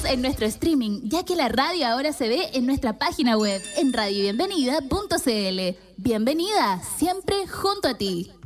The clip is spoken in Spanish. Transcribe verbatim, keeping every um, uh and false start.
en nuestro streaming, ya que la radio ahora se ve en nuestra página web, en radio bienvenida punto c l. Bienvenida, siempre junto a ti.